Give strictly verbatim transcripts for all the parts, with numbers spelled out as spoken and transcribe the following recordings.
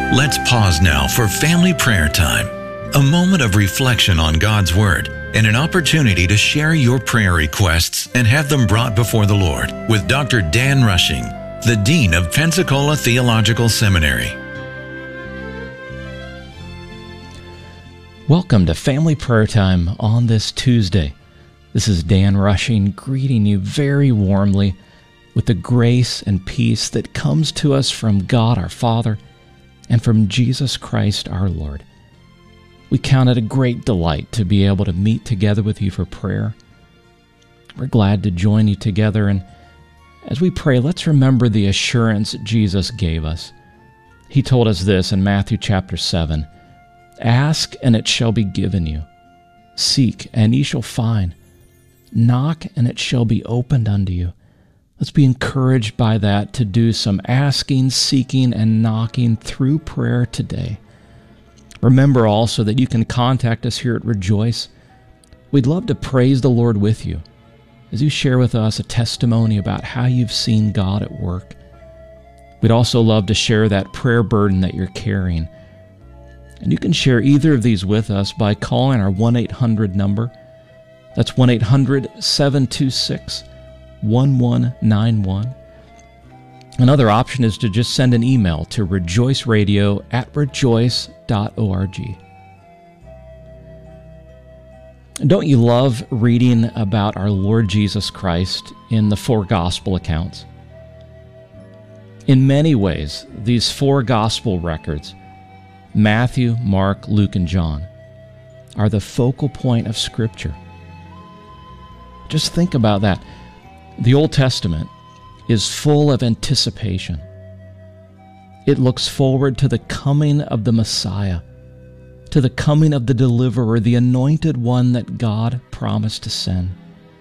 Let's pause now for family prayer time, a moment of reflection on God's Word and an opportunity to share your prayer requests and have them brought before the Lord with Doctor Dan Rushing, the Dean of Pensacola Theological Seminary. Welcome to Family Prayer Time on this Tuesday. This is Dan Rushing greeting you very warmly with the grace and peace that comes to us from God our Father and from Jesus Christ our Lord. We count it a great delight to be able to meet together with you for prayer. We're glad to join you together, and as we pray, let's remember the assurance Jesus gave us. He told us this in Matthew chapter seven, "Ask, and it shall be given you. Seek, and ye shall find. Knock, and it shall be opened unto you." Let's be encouraged by that to do some asking, seeking, and knocking through prayer today. Remember also that you can contact us here at Rejoice. We'd love to praise the Lord with you as you share with us a testimony about how you've seen God at work. We'd also love to share that prayer burden that you're carrying. And you can share either of these with us by calling our one eight hundred number. That's one eight hundred seven two six one one nine one. Another option is to just send an email to rejoiceradio at rejoice dot org. Don't you love reading about our Lord Jesus Christ in the four gospel accounts? In many ways, these four gospel records, Matthew, Mark, Luke, and John, are the focal point of Scripture. Just think about that. The Old Testament is full of anticipation. It looks forward to the coming of the Messiah, to the coming of the Deliverer, the Anointed One that God promised to send.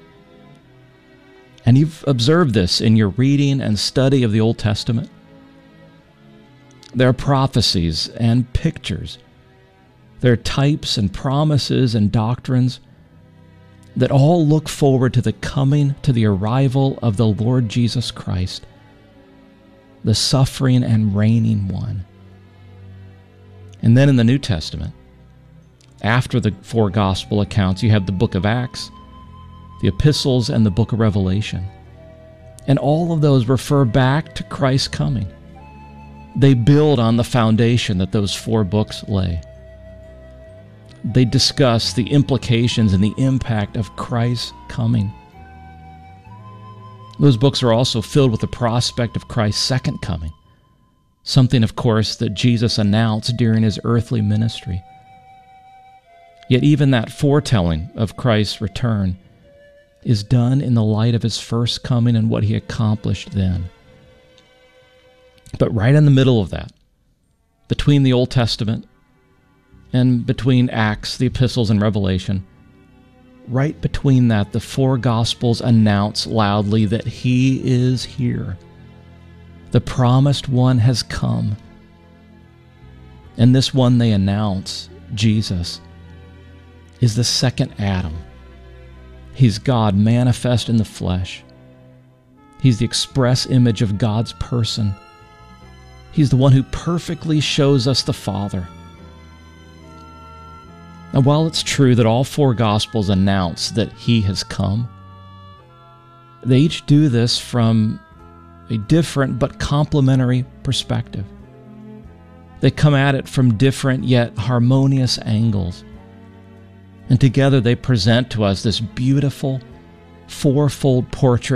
And you've observed this in your reading and study of the Old Testament. There are prophecies and pictures. There are types and promises and doctrines that all look forward to the coming, to the arrival of the Lord Jesus Christ, the suffering and reigning one. And then in the New Testament, after the four gospel accounts, you have the book of Acts, the epistles, and the book of Revelation. And all of those refer back to Christ's coming. They build on the foundation that those four books lay. They discuss the implications and the impact of Christ's coming. Those books are also filled with the prospect of Christ's second coming, something, of course, that Jesus announced during his earthly ministry. Yet even that foretelling of Christ's return is done in the light of his first coming and what he accomplished then. But right in the middle of that, between the Old Testament and between Acts, the epistles, and Revelation, right between that, the four Gospels announce loudly that he is here. The promised one has come. And this one they announce, Jesus, is the second Adam. He's God manifest in the flesh. He's the express image of God's person. He's the one who perfectly shows us the Father. Now, while it's true that all four Gospels announce that he has come, they each do this from a different but complementary perspective. They come at it from different yet harmonious angles. And together they present to us this beautiful, fourfold portrait